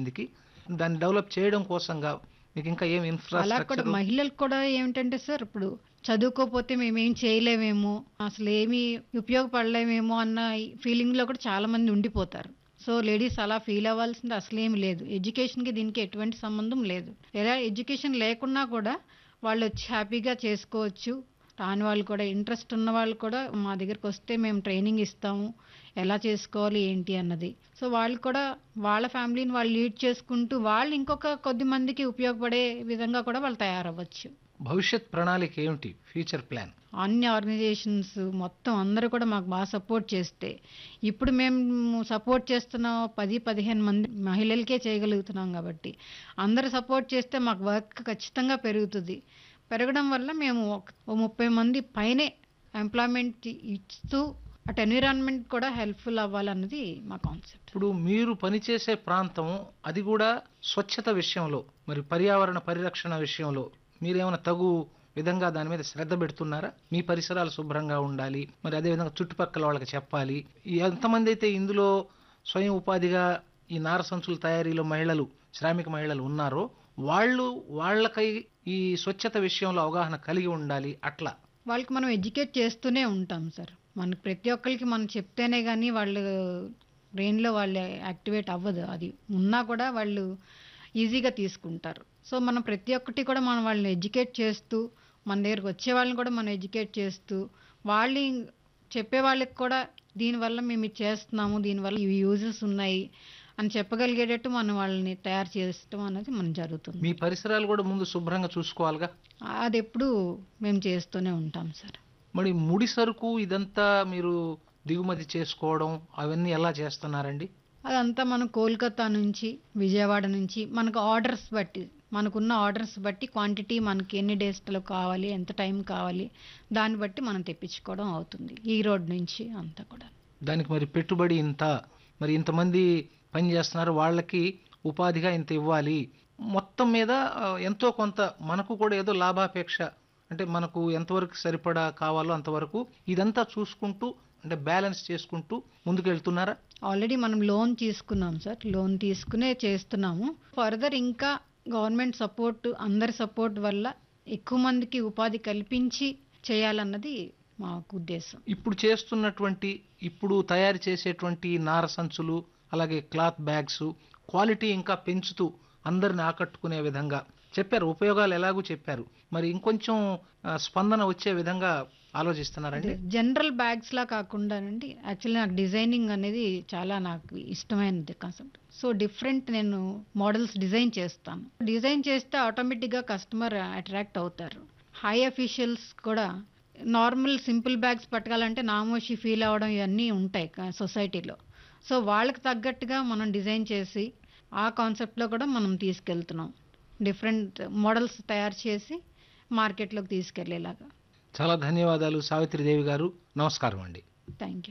మందికి దాన్ని డెవలప్ చేయడం కోసంగా మీకు ఇంకా ఏం అలా కూడా ఇన్‌ఫ్రాస్ట్రక్చర్ మహిళలకు కూడా ఏమిటంటే సార్, ఇప్పుడు చదువుకోపోతే మేమేం చేయలేమేమో, అసలేమీ ఉపయోగపడలేమేమో అన్న ఫీలింగ్‌లో కూడా చాలా మంది ఉండిపోతారు. సో, లేడీస్ అలా ఫీల్ అవ్వాల్సింది అసలేమి లేదు. ఎడ్యుకేషన్‌కి దీనికి ఎటువంటి సంబంధం లేదు. లేదా ఎడ్యుకేషన్ లేకున్నా కూడా వాళ్ళొచ్చి హ్యాపీగా చేసుకోవచ్చు. రాని వాళ్ళు కూడా, ఇంట్రెస్ట్ ఉన్న వాళ్ళు కూడా మా దగ్గరకొస్తే మేము ట్రైనింగ్ ఇస్తాము. ఎలా చేసుకోవాలి ఏంటి అన్నది. సో, వాళ్ళు కూడా వాళ్ళ ఫ్యామిలీని వాళ్ళు లీడ్ చేసుకుంటూ వాళ్ళు ఇంకొక కొద్ది మందికి ఉపయోగపడే విధంగా కూడా వాళ్ళు తయారవ్వచ్చు. భవిష్యత్ ప్రణాళిక ఏమిటి? Future plan? అన్ని ఆర్గనైజేషన్స్ మొత్తం అందరూ కూడా మాకు బాగా సపోర్ట్ చేస్తే, ఇప్పుడు మేము సపోర్ట్ చేస్తున్న 10, 15 మంది మహిళలకే చేయగలుగుతున్నాం కాబట్టి, అందరూ సపోర్ట్ చేస్తే మాకు వర్క్ ఖచ్చితంగా పెరుగుతుంది. పెరగడం వల్ల మేము ఓ 30 మంది పైనే ఎంప్లాయ్మెంట్ ఇస్తూ అటు ఎన్విరాన్మెంట్ కూడా హెల్ప్ఫుల్ అవ్వాలన్నది మా కాన్సెప్ట్. ఇప్పుడు మీరు పనిచేసే ప్రాంతం అది కూడా స్వచ్ఛత విషయంలో, మరి పర్యావరణ పరిరక్షణ విషయంలో మీరేమైనా తగు విధంగా దాని మీద శ్రద్ధ పెడుతున్నారా? మీ పరిసరాలు శుభ్రంగా ఉండాలి, మరి అదేవిధంగా చుట్టుపక్కల వాళ్ళకి చెప్పాలి. ఎంతమంది అయితే ఇందులో స్వయం ఉపాధిగా ఈ నార సంచుల తయారీలో మహిళలు, శ్రామిక మహిళలు ఉన్నారో వాళ్ళకై ఈ స్వచ్ఛత విషయంలో అవగాహన కలిగి ఉండాలి. అట్లా వాళ్ళకి మనం ఎడ్యుకేట్ చేస్తూనే ఉంటాం సార్. మనకు ప్రతి ఒక్కరికి మనం చెప్తేనే కానీ వాళ్ళు బ్రెయిన్లో వాళ్ళు యాక్టివేట్ అవ్వదు. అది ఉన్నా కూడా వాళ్ళు ఈజీగా తీసుకుంటారు. సో, మనం ప్రతి ఒక్కటి కూడా మనం వాళ్ళని ఎడ్యుకేట్ చేస్తూ, మన దగ్గరకు వచ్చే వాళ్ళని కూడా మనం ఎడ్యుకేట్ చేస్తూ, వాళ్ళు చెప్పే వాళ్ళకి కూడా దీనివల్ల మేము ఇది చేస్తున్నాము, దీనివల్ల ఇవి యూజెస్ ఉన్నాయి అని చెప్పగలిగేటట్టు మనం వాళ్ళని తయారు చేయడం అనేది మనం జరుగుతుంది. మీ పరిసరాలు కూడా ముందు శుభ్రంగా చూసుకోవాలిగా. అది ఎప్పుడు మేము చేస్తూనే ఉంటాం సార్. మరి ముడి సరుకు ఇదంతా మీరు దిగుమతి చేసుకోవడం అవన్నీ ఎలా చేస్తున్నారండి? అదంతా మనం కోల్కతా నుంచి, విజయవాడ నుంచి మనకు ఆర్డర్స్ బట్టి, మనకున్న ఆర్డర్స్ బట్టి క్వాంటిటీ మనకి ఎన్ని డేస్లో కావాలి, ఎంత టైం కావాలి, దాన్ని బట్టి మనం తెప్పించుకోవడం అవుతుంది. ఈ రోడ్ నుంచి అంతా కూడా. దానికి మరి పెట్టుబడి ఇంత, మరి ఇంతమంది పని చేస్తున్నారు, వాళ్ళకి ఉపాధిగా ఇంత ఇవ్వాలి, మొత్తం మీద ఎంతో కొంత మనకు కూడా ఏదో లాభాపేక్ష, అంటే మనకు ఎంతవరకు సరిపడా కావాలో అంతవరకు ఇదంతా చూసుకుంటూ, అంటే బ్యాలెన్స్ చేసుకుంటూ ముందుకెళ్తున్నారా? ఆల్రెడీ మనం లోన్ తీసుకున్నాం సార్. లోన్ తీసుకునే చేస్తున్నాము. ఫర్దర్ ఇంకా గవర్నమెంట్ సపోర్ట్, అందరి సపోర్ట్ వల్ల ఎక్కువ మందికి ఉపాధి కల్పించి చేయాలన్నది మాకు ఉద్దేశం. ఇప్పుడు తయారు చేసేటువంటి నార సంచులు, అలాగే క్లాత్ బ్యాగ్స్ క్వాలిటీ ఇంకా పెంచుతూ అందరిని ఆకట్టుకునే విధంగా చెప్పారు, ఉపయోగాలు ఎలాగూ చెప్పారు. మరి ఇంకొంచెం స్పందన వచ్చే విధంగా ఆలోచిస్తున్నారండి? జనరల్ బ్యాగ్స్ లా కాకుండానండి, యాక్చువల్లీ నాకు డిజైనింగ్ అనేది చాలా నాకు ఇష్టమైనది కాన్సెప్ట్. సో, డిఫరెంట్ నేను మోడల్స్ డిజైన్ చేస్తాను. డిజైన్ చేస్తే ఆటోమేటిక్గా కస్టమర్ అట్రాక్ట్ అవుతారు. హై అఫీషియల్స్ కూడా నార్మల్ సింపుల్ బ్యాగ్స్ పట్టుకోవాలంటే నామోషి ఫీల్ అవ్వడం ఇవన్నీ ఉంటాయి సొసైటీలో. సో, వాళ్ళకి తగ్గట్టుగా మనం డిజైన్ చేసి ఆ కాన్సెప్ట్లో కూడా మనం తీసుకెళ్తున్నాం. డిఫరెంట్ మోడల్స్ తయారు చేసి మార్కెట్లోకి తీసుకెళ్లేలాగా. చాలా ధన్యవాదాలు సావిత్రిదేవి గారు. నమస్కారం అండి. Thank you.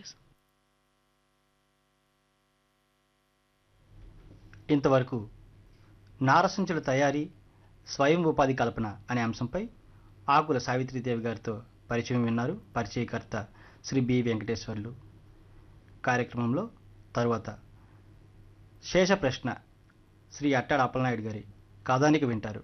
ఇంతవరకు నారసంచుల తయారీ, స్వయం ఉపాధి కల్పన అనే అంశంపై ఆకుల సావిత్రిదేవి గారితో పరిచయం విన్నారు. పరిచయకర్త శ్రీ బి వెంకటేశ్వర్లు. కార్యక్రమంలో తరువాత శేష ప్రశ్న శ్రీ అట్టాడ అప్పలనాయుడు గారి కథానికి వింటారు.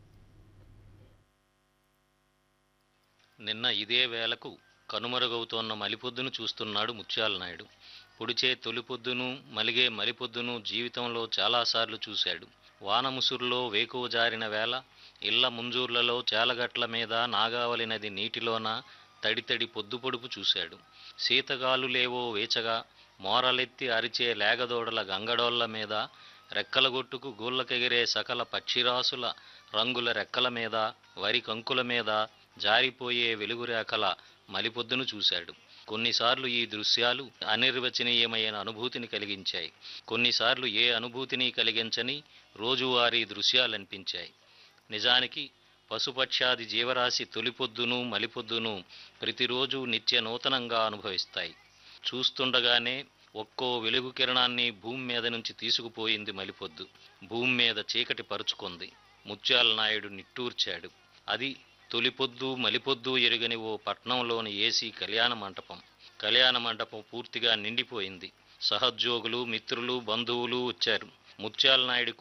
నిన్న ఇదే వేళకు కనుమరుగవుతోన్న మలిపొద్దును చూస్తున్నాడు ముత్యాల నాయుడు. పొడిచే తొలిపొద్దును, మలిగే మలిపొద్దును జీవితంలో చాలాసార్లు చూశాడు. వానముసురులో వేకువ జారిన వేళ, ఇళ్ల ముంజూర్లలో చేలగట్ల మీద నాగావళి నది నీటిలోన తడితడి పొద్దుపొడుపు చూశాడు. శీతగాలులేవో వేచగా మోరలెత్తి అరిచే లేగదోడల గంగడోళ్ల మీద, రెక్కలగొట్టుకు గూళ్ళకెగిరే సకల పక్షిరాసుల రంగుల రెక్కల మీద, వరి కంకుల మీద జారిపోయే వెలుగురేఖల మలిపొద్దును చూశాడు. కొన్నిసార్లు ఈ దృశ్యాలు అనిర్వచనీయమైన అనుభూతిని కలిగించాయి. కొన్నిసార్లు ఏ అనుభూతిని కలిగించని రోజువారీ దృశ్యాలనిపించాయి. నిజానికి పశుపక్షాది జీవరాశి తొలిపొద్దును మలిపొద్దును ప్రతిరోజు నిత్య నూతనంగా అనుభవిస్తాయి. చూస్తుండగానే ఒక్కో వెలుగు కిరణాన్ని భూమి మీద నుంచి తీసుకుపోయింది మలిపొద్దు. భూమి మీద చీకటి పరుచుకుంది. ముత్యాల నాయుడు నిట్టూర్చాడు. అది తొలిపొద్దు మలిపొద్దు ఎరుగని ఓ పట్నంలోని ఏసీ కళ్యాణ మంటపం. కళ్యాణ మంటపం పూర్తిగా నిండిపోయింది. సహోద్యోగులు, మిత్రులు, బంధువులు వచ్చారు. ముత్యాల నాయుడు